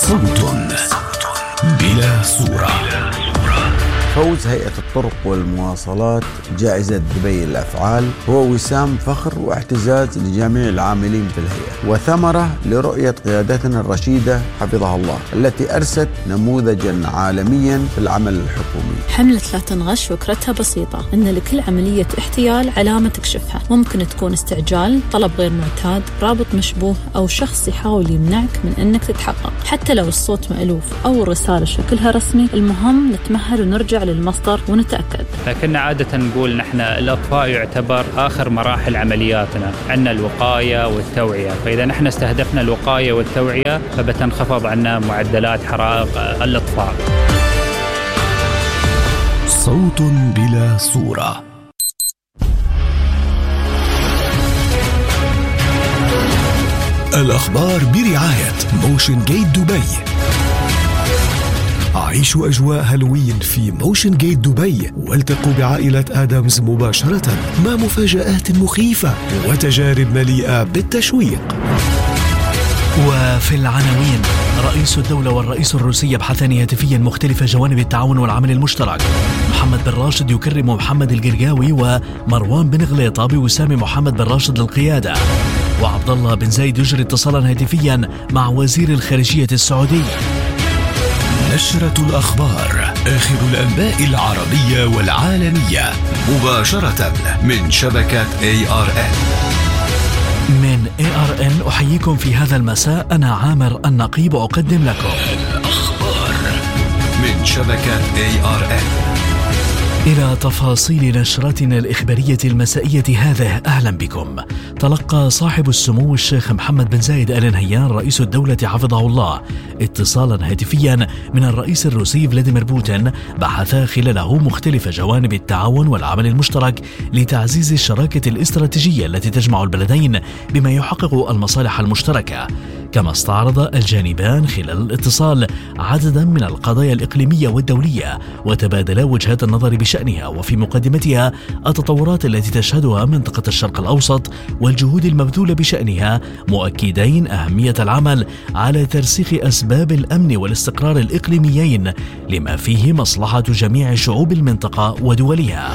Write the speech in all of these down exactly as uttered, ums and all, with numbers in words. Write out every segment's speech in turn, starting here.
صوت بلا صورة. فوز هيئة الطرق والمواصلات جائزة دبي للأفعال هو وسام فخر واعتزاز لجميع العاملين في الهيئة، وثمرة لرؤية قيادتنا الرشيدة حفظها الله التي أرست نموذجا عالميا في العمل الحكومي. حملة لا تنغش فكرتها بسيطة، إن لكل عملية احتيال علامة تكشفها. ممكن تكون استعجال، طلب غير معتاد، رابط مشبوه، أو شخص يحاول يمنعك من أنك تتحقق. حتى لو الصوت مألوف أو الرسالة شكلها رسمي، المهم نتمهل ونرجع للمصدر ونتأكد. لكن عادة نقول نحن الإطفاء يعتبر آخر مراحل عملياتنا، عندنا الوقاية والتوعية، فإذا نحن استهدفنا الوقاية والتوعية فبتنخفض عنا معدلات حرائق الإطفاء. صوت بلا صورة. الأخبار برعاية موشن جيت دبي. عيشوا أجواء هالوين في موشن جيت دبي، والتقوا بعائلة آدمز مباشرة مع مفاجآت مخيفة وتجارب مليئة بالتشويق. وفي العناوين: رئيس الدولة والرئيس الروسي يبحثان هاتفيا مختلف جوانب التعاون والعمل المشترك. محمد بن راشد يكرم محمد القرقاوي ومروان بن غليطة بوسام محمد بن راشد للقيادة. وعبد الله بن زايد يجري اتصالا هاتفيا مع وزير الخارجية السعودي. نشرة الأخبار، آخر الأنباء العربية والعالمية مباشرة من شبكة إيه آر إن. من إيه آر إن أحييكم في هذا المساء، أنا عامر النقيب أقدم لكم الأخبار من شبكة إيه آر إن. إلى تفاصيل نشرتنا الإخبارية المسائية هذه، أهلا بكم. تلقى صاحب السمو الشيخ محمد بن زايد آل نهيان رئيس الدولة حفظه الله اتصالا هاتفيا من الرئيس الروسي فلاديمير بوتين، بحثا خلاله مختلف جوانب التعاون والعمل المشترك لتعزيز الشراكة الاستراتيجية التي تجمع البلدين بما يحقق المصالح المشتركة. كما استعرض الجانبان خلال الاتصال عددا من القضايا الإقليمية والدولية، وتبادلا وجهات النظر بشأنها، وفي مقدمتها التطورات التي تشهدها منطقة الشرق الأوسط والجهود المبذولة بشأنها، مؤكدين أهمية العمل على ترسيخ أسباب الأمن والاستقرار الإقليميين لما فيه مصلحة جميع شعوب المنطقة ودولها.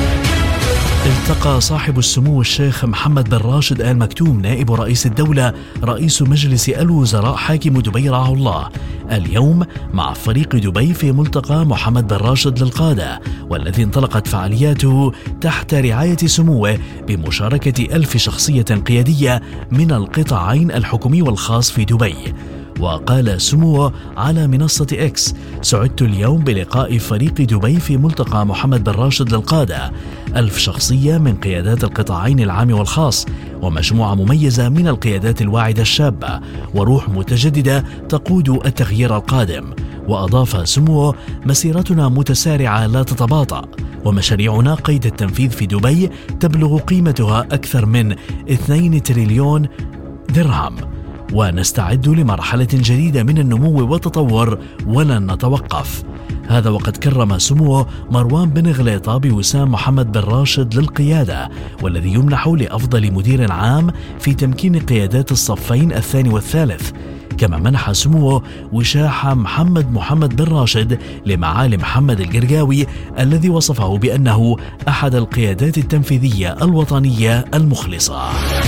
التقى صاحب السمو الشيخ محمد بن راشد آل مكتوم نائب رئيس الدولة رئيس مجلس الوزراء حاكم دبي رعاه الله اليوم مع فريق دبي في ملتقى محمد بن راشد للقادة، والذي انطلقت فعالياته تحت رعاية سموه بمشاركة ألف شخصية قيادية من القطاعين الحكومي والخاص في دبي. وقال سموه على منصة إكس: سعدت اليوم بلقاء فريق دبي في ملتقى محمد بن راشد للقادة، ألف شخصية من قيادات القطاعين العام والخاص، ومجموعة مميزة من القيادات الواعدة الشابة، وروح متجددة تقود التغيير القادم. وأضاف سموه: مسيرتنا متسارعة لا تتباطأ، ومشاريعنا قيد التنفيذ في دبي تبلغ قيمتها أكثر من اثنين تريليون درهم، ونستعد لمرحلة جديدة من النمو والتطور ولن نتوقف. هذا وقد كرم سموه مروان بن غليطة بوسام محمد بن راشد للقيادة، والذي يمنح لأفضل مدير عام في تمكين قيادات الصفين الثاني والثالث. كما منح سموه وشاح محمد محمد بن راشد لمعالي محمد القرقاوي، الذي وصفه بأنه أحد القيادات التنفيذية الوطنية المخلصة.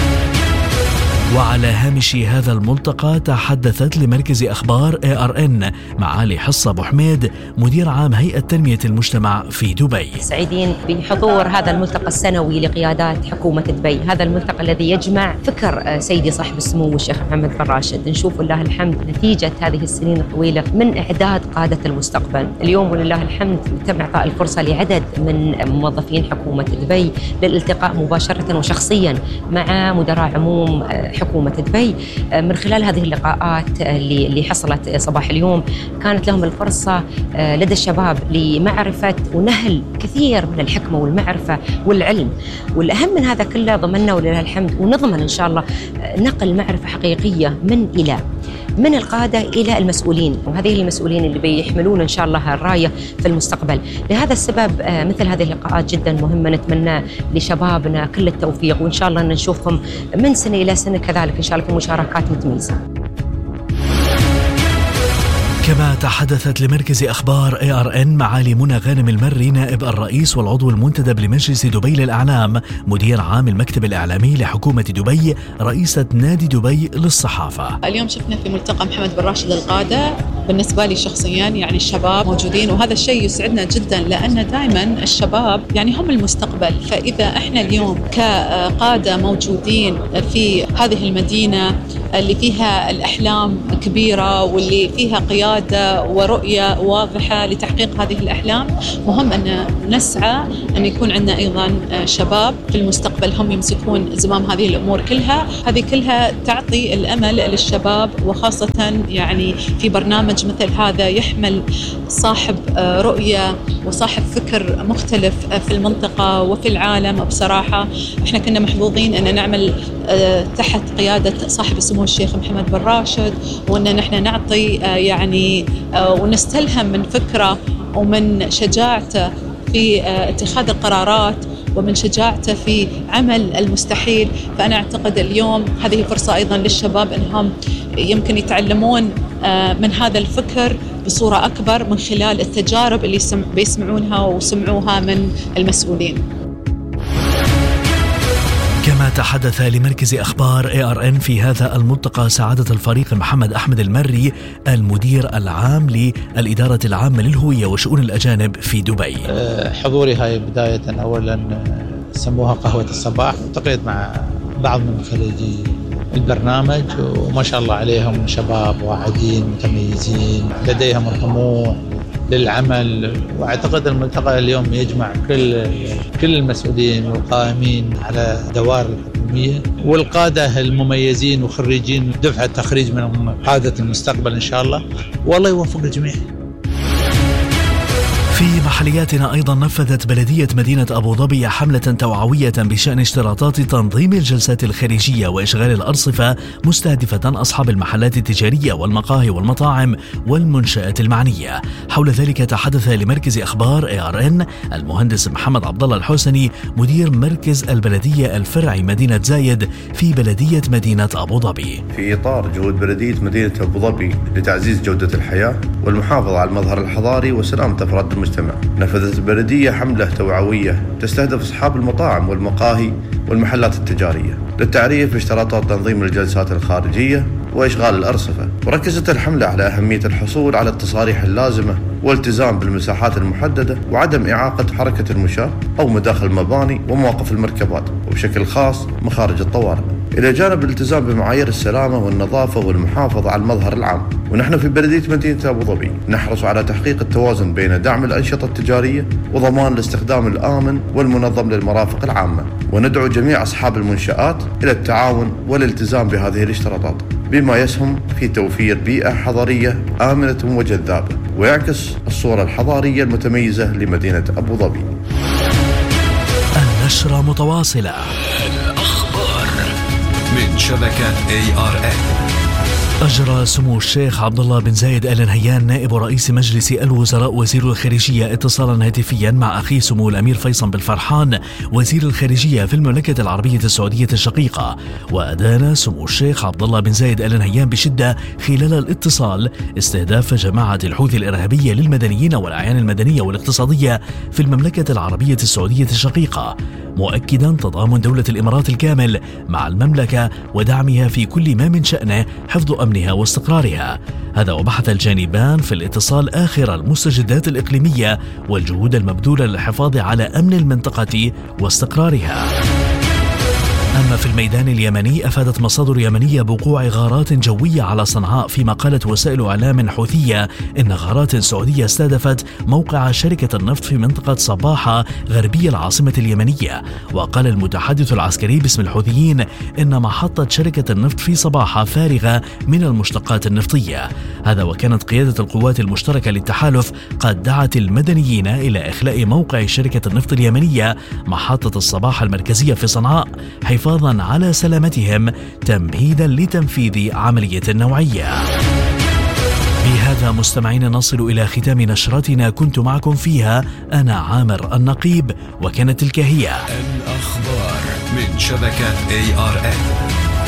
وعلى هامش هذا الملتقى تحدثت لمركز أخبار إيه آر إن معالي حصة أبو حميد مدير عام هيئة تنمية المجتمع في دبي. سعيدين بحضور هذا الملتقى السنوي لقيادات حكومة دبي، هذا الملتقى الذي يجمع فكر سيدي صاحب السمو الشيخ محمد بن راشد. نشوف ولله الحمد نتيجة هذه السنين الطويلة من إعداد قادة المستقبل. اليوم ولله الحمد تم إعطاء الفرصة لعدد من موظفين حكومة دبي للالتقاء مباشرة وشخصيا مع مدراء عموم حكومة دبي. من خلال هذه اللقاءات اللي حصلت صباح اليوم كانت لهم الفرصة لدى الشباب لمعرفة ونهل كثير من الحكمة والمعرفة والعلم، والأهم من هذا كله ضمننا ولله الحمد ونضمن إن شاء الله نقل معرفة حقيقية من إلى من القادة إلى المسؤولين، وهذه المسؤولين اللي بيحملون إن شاء الله الراية في المستقبل. لهذا السبب مثل هذه اللقاءات جدا مهمة، نتمنى لشبابنا كل التوفيق، وإن شاء الله أن نشوفهم من سنة إلى سنة كذلك إن شاء الله في مشاركات متميزة. كما تحدثت لمركز أخبار إيه آر إن معالي منى غانم المري نائب الرئيس والعضو المنتدب لمجلس دبي للإعلام مدير عام المكتب الإعلامي لحكومة دبي رئيسة نادي دبي للصحافة. اليوم شفنا في ملتقى محمد بن راشد القادة، بالنسبة لي شخصيا يعني الشباب موجودين، وهذا الشيء يسعدنا جدا لأن دائما الشباب يعني هم المستقبل. فإذا احنا اليوم كقادة موجودين في هذه المدينة اللي فيها الأحلام كبيرة واللي فيها قيادة ورؤية واضحة لتحقيق هذه الأحلام، مهم أن نسعى أن يكون عندنا أيضا شباب في المستقبل هم يمسكون زمام هذه الأمور كلها. هذه كلها تعطي الأمل للشباب، وخاصة يعني في برنامج مثل هذا يحمل صاحب رؤية وصاحب فكر مختلف في المنطقة وفي العالم. بصراحة احنا كنا محظوظين أن نعمل تحت قيادة صاحب السمو الشيخ محمد بن راشد، وأن نحن نعطي يعني ونستلهم من فكرة ومن شجاعته في اتخاذ القرارات ومن شجاعته في عمل المستحيل. فأنا أعتقد اليوم هذه فرصة أيضا للشباب أنهم يمكن يتعلمون من هذا الفكر بصورة أكبر من خلال التجارب اللي بيسمعونها وسمعوها من المسؤولين. كما تحدث لمركز أخبار إيه آر إن في هذا الملتقى سعادة الفريق محمد أحمد المري المدير العام للإدارة العامة للهوية وشؤون الأجانب في دبي. حضوري هاي بداية أولا سموها قهوة الصباح، التقيت مع بعض من خريجي البرنامج وما شاء الله عليهم شباب واعدين متميزين لديهم الطموح للعمل. واعتقد الملتقى اليوم يجمع كل كل المسؤولين والقائمين على دوائر الحكوميه والقاده المميزين وخريجين دفعه تخريج من قاده المستقبل ان شاء الله، والله يوفق الجميع. في محلياتنا أيضا نفذت بلدية مدينة أبو ظبي حملة توعوية بشأن اشتراطات تنظيم الجلسات الخارجية وإشغال الأرصفة، مستهدفة أصحاب المحلات التجارية والمقاهي والمطاعم والمنشآت المعنية. حول ذلك تحدث لمركز أخبار إيه آر إن المهندس محمد عبد الله الحسني مدير مركز البلدية الفرعي مدينة زايد في بلدية مدينة أبو ظبي. في إطار جهود بلدية مدينة أبو ظبي لتعزيز جودة الحياة والمحافظة على المظهر الحضاري وسلامة أفراد المجتمع، نفذت البلدية حملة توعوية تستهدف أصحاب المطاعم والمقاهي والمحلات التجارية للتعريف باشتراطات تنظيم الجلسات الخارجية وإشغال الأرصفة. وركزت الحملة على أهمية الحصول على التصاريح اللازمة والالتزام بالمساحات المحددة وعدم إعاقة حركة المشاة أو مداخل المباني ومواقف المركبات وبشكل خاص مخارج الطوارئ، إلى جانب الالتزام بمعايير السلامة والنظافة والمحافظة على المظهر العام. ونحن في بلدية مدينة أبو ظبي نحرص على تحقيق التوازن بين دعم الأنشطة التجارية وضمان الاستخدام الآمن والمنظم للمرافق العامة، وندعو جميع أصحاب المنشآت إلى التعاون والالتزام بهذه الاشتراطات بما يسهم في توفير بيئة حضارية آمنة وجذابة ويعكس الصورة الحضارية المتميزة لمدينة أبو ظبي. النشرة متواصلة. الأخبار من شبكة إيه آر إن. أجرى سمو الشيخ عبد الله بن زايد آل نهيان نائب رئيس مجلس الوزراء وزير الخارجية اتصالا هاتفيا مع أخيه سمو الأمير فيصل بن فرحان وزير الخارجية في المملكة العربية السعودية الشقيقة. وأدان سمو الشيخ عبد الله بن زايد آل نهيان بشدة خلال الاتصال استهداف جماعة الحوثي الإرهابية للمدنيين والأعيان المدنية والاقتصادية في المملكة العربية السعودية الشقيقة، مؤكدا تضامن دولة الإمارات الكامل مع المملكة ودعمها في كل ما من شأنه حفظ أمنها واستقرارها. هذا وبحث الجانبان في الاتصال آخر المستجدات الإقليمية والجهود المبذولة للحفاظ على أمن المنطقة واستقرارها. أما في الميدان اليمني أفادت مصادر يمنية بوقوع غارات جوية على صنعاء، فيما قالت وسائل إعلام حوثية إن غارات سعودية استهدفت موقع شركة النفط في منطقة صباحة غربية العاصمة اليمنية. وقال المتحدث العسكري باسم الحوثيين إن محطة شركة النفط في صباحة فارغة من المشتقات النفطية. هذا وكانت قيادة القوات المشتركة للتحالف قد دعت المدنيين إلى إخلاء موقع شركة النفط اليمنية محطة الصباحة المركزية في صنعاء حفاظا على سلامتهم تمهيدا لتنفيذ عملية نوعية. بهذا مستمعين نصل إلى ختام نشرتنا، كنت معكم فيها أنا عامر النقيب، وكانت تلك هي الأخبار من شبكة إيه آر إن.